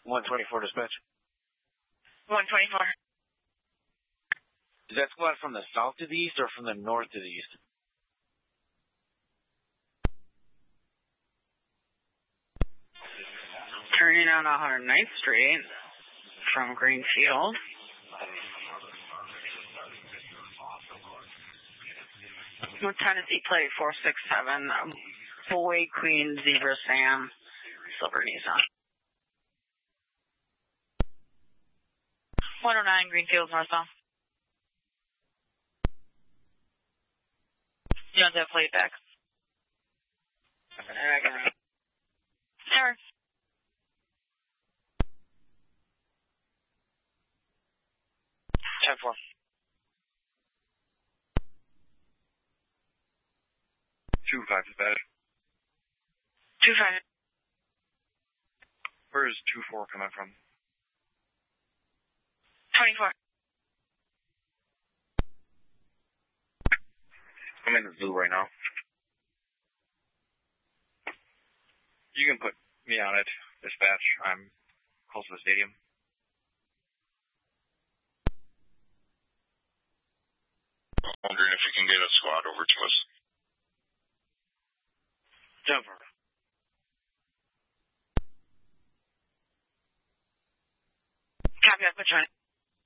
124 dispatch. 124. Is that squad from the south to the east or from the north to the east? Turning on 109th Street from Greenfield. With Tennessee plate 467, Boy, Queen, Zebra, Sam, Silver Nissan. 109 Greenfield, northbound. You want that plate back? Never. Ten-4. 2-5 dispatch. 2-5. Where is 2-4 coming from? 24. I'm in the zoo right now. You can put me on it, dispatch. I'm close to the stadium. I'm wondering if you can get a squad over to us. Denver. Copy, I'll put you on it.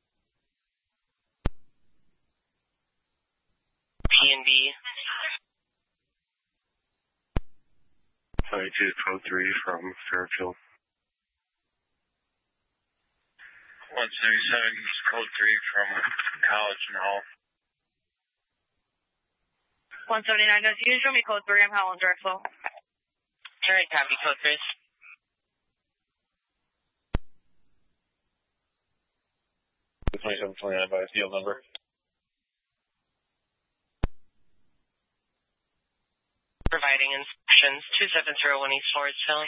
P&B. 22 code 3 from Fairfield. 177 code 3 from College and Hall. 179 as usual, me code 3, I'm Holland direct flow. Alright, copy, code 3. The 2729 by field number. Providing instructions, 2701 East Forest Philly.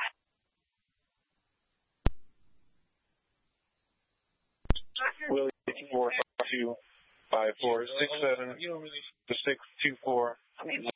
Willie 4525467 to 624.